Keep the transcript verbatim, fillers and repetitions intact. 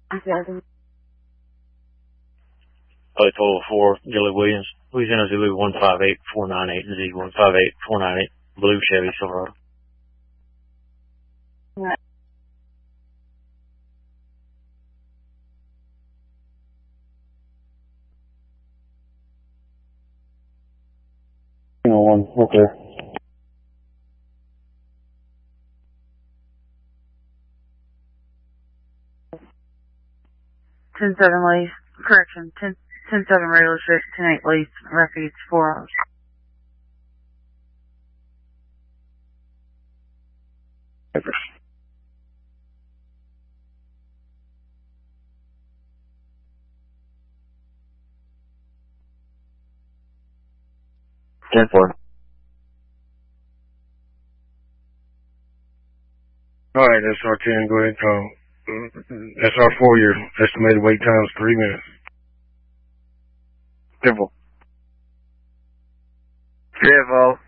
Okay. Probably total of four, Gilly Williams, Louisiana Zulu one five eight four nine eight, Z one five eight four nine eight, blue Chevy Silverado. Right. One, okay. ten seven Lee, correction, ten seven regular six, ten eight Lee, refuge, four hours. ten four. Alright, S R ten, go ahead and call. S R four, your estimated wait time is three minutes. ten four. Triple.